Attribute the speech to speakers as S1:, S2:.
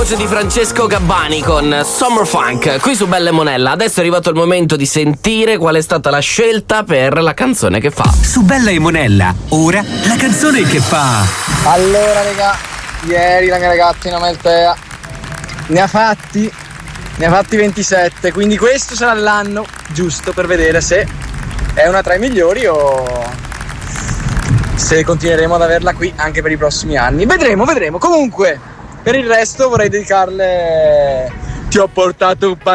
S1: Voce di Francesco Gabbani con Summer Funk qui su Bella e Monella. Adesso è arrivato il momento di sentire qual è stata la scelta per la canzone che fa.
S2: Su Bella e Monella, ora la canzone che fa.
S3: Allora raga, ieri la mia ragazzina Meltea ne ha fatti 27, quindi questo sarà l'anno giusto per vedere se è una tra i migliori o se continueremo ad averla qui anche per i prossimi anni. Vedremo. Comunque, per il resto vorrei dedicarle Ti ho portato un